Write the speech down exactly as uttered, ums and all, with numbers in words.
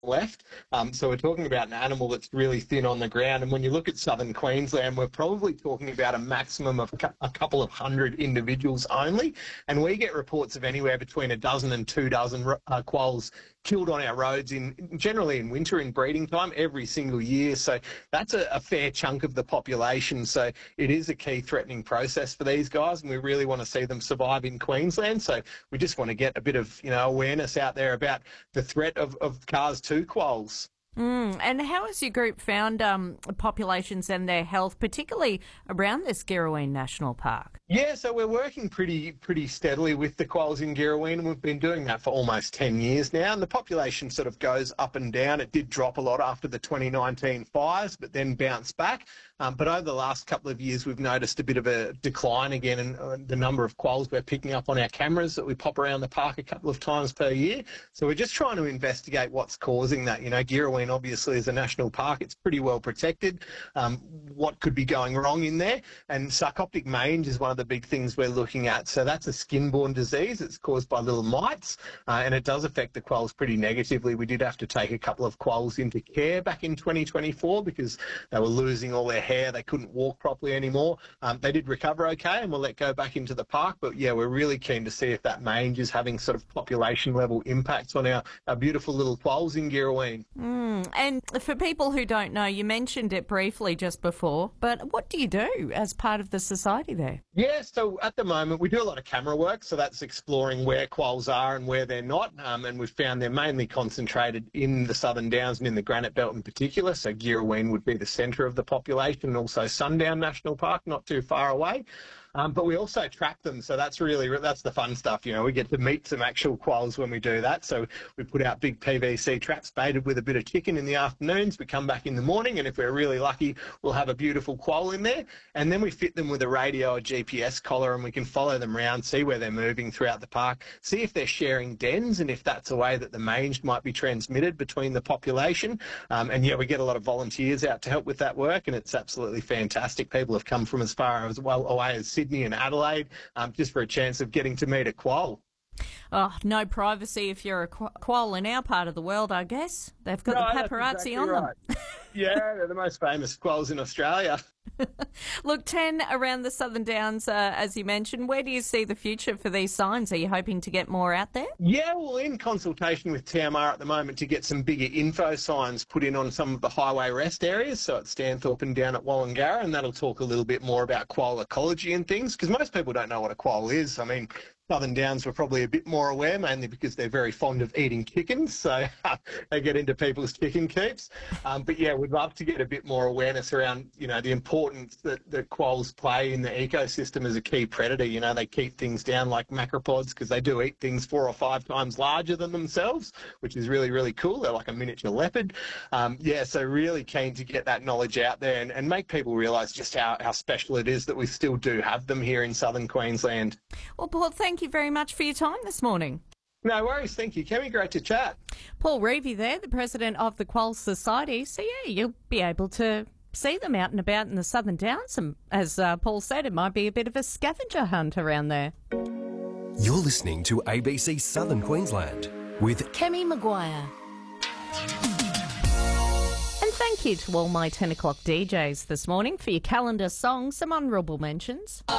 left. Um, so we're talking about an animal that's really thin on the ground. And when you look at southern Queensland, we're probably talking about a maximum of a couple of hundred individuals only. And we get reports of anywhere between a dozen and two dozen uh, quolls killed on our roads in generally in winter in breeding time every single year. So that's a, a fair chunk of the population. So it is a key threatening process for these guys, and we really want to see them survive in Queensland. So we just want to get a bit of, you know, awareness out there about the threat of, of cars to quolls. Mm, and how has your group found um, populations and their health, particularly around this Girrawheen National Park? Yeah, so we're working pretty pretty steadily with the quolls in Girrawheen, and we've been doing that for almost ten years now. And the population sort of goes up and down. It did drop a lot after the twenty nineteen fires, but then bounced back. Um, but over the last couple of years, we've noticed a bit of a decline again in uh, the number of quolls we're picking up on our cameras that we pop around the park a couple of times per year. So we're just trying to investigate what's causing that. You know, Girrawheen obviously is a national park. It's pretty well protected. Um, what could be going wrong in there? And sarcoptic mange is one of the big things we're looking at. So that's a skin-borne disease. It's caused by little mites, uh, and it does affect the quolls pretty negatively. We did have to take a couple of quolls into care back in twenty twenty-four because they were losing all their hair. They couldn't walk properly anymore. Um, they did recover okay, and we'll let go back into the park. But yeah, we're really keen to see if that mange is having sort of population level impacts on our, our beautiful little quolls in Girrawheen. Mm, and for people who don't know, you mentioned it briefly just before, but what do you do as part of the society there? Yeah, so at the moment we do a lot of camera work, so that's exploring where quolls are and where they're not, um, and we've found they're mainly concentrated in the Southern Downs and in the Granite Belt in particular, so Girrawheen would be the centre of the population, and also Sundown National Park, not too far away. Um, but we also track them, so that's really, that's the fun stuff. You know, we get to meet some actual quolls when we do that. So we put out big P V C traps baited with a bit of chicken in the afternoons. We come back in the morning, and if we're really lucky, we'll have a beautiful quoll in there. And then we fit them with a radio or G P S collar, and we can follow them around, see where they're moving throughout the park, see if they're sharing dens, and if that's a way that the mange might be transmitted between the population. Um, and yeah, we get a lot of volunteers out to help with that work, and it's absolutely fantastic. People have come from as far as well away as Sydney and Adelaide, um, just for a chance of getting to meet a quoll. Oh, no privacy if you're a quoll in our part of the world, I guess. They've got No, the paparazzi exactly on right. them. Yeah, they're the most famous quolls in Australia. Look, ten around the Southern Downs, uh, as you mentioned. Where do you see the future for these signs? Are you hoping to get more out there? Yeah, well, in consultation with T M R at the moment to get some bigger info signs put in on some of the highway rest areas, so at Stanthorpe and down at Wallangarra, and that'll talk a little bit more about quoll ecology and things, because most people don't know what a quoll is. I mean, Southern Downs were probably a bit more aware, mainly because they're very fond of eating chickens, so they get into people's chicken coops. Um, but yeah, we'd love to get a bit more awareness around, you know, the importance that, that quolls play in the ecosystem as a key predator. You know, they keep things down like macropods because they do eat things four or five times larger than themselves, which is really, really cool. They're like a miniature leopard. Um, yeah, so really keen to get that knowledge out there and, and make people realise just how, how special it is that we still do have them here in southern Queensland. Well, Paul, thank you very much for your time this morning. No worries. Thank you, Kemi. Great to chat. Paul Reevy there, the president of the Quoll Society. So, yeah, you'll be able to see them out and about in the Southern Downs. And as uh, Paul said, it might be a bit of a scavenger hunt around there. You're listening to A B C Southern Queensland with Kemi Maguire. And thank you to all my ten o'clock D Js this morning for your calendar songs, some honourable mentions.